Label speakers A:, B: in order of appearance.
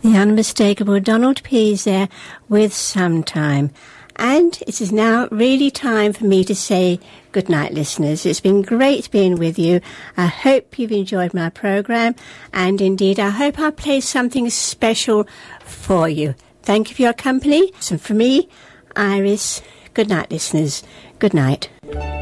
A: The unmistakable Donald Pease there with Sometime. And it is now really time for me to say good night, listeners. It's been great being with you. I hope you've enjoyed my programme, and indeed I hope I played something special for you. Thank you for your company. And for me, Iris, good night, listeners. Good night.